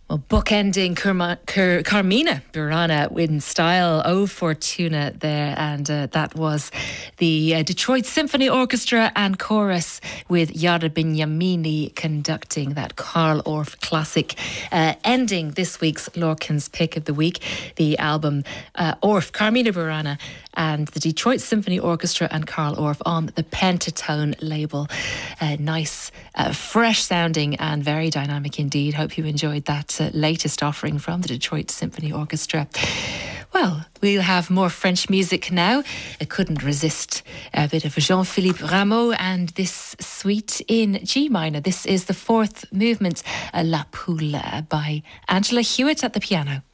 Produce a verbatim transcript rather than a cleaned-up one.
Well, bookending Carma- Car- Carmina Burana in style, O Fortuna there, and uh, that was the uh, Detroit Symphony Orchestra and Chorus with Yara Bignamini conducting that Carl Orff classic, uh, ending this week's Lorcan's Pick of the Week, the album uh, Orff, Carmina Burana and the Detroit Symphony Orchestra and Carl Orff on the Pentatone label. Uh, nice, uh, fresh sounding and very dynamic indeed. Hope you enjoyed that uh, latest offering from the Detroit Symphony Orchestra. Well, we'll have more French music now. I couldn't resist a bit of Jean-Philippe Rameau and this suite in G minor. This is the fourth movement, uh, La Poule, uh, by Angela Hewitt at the piano.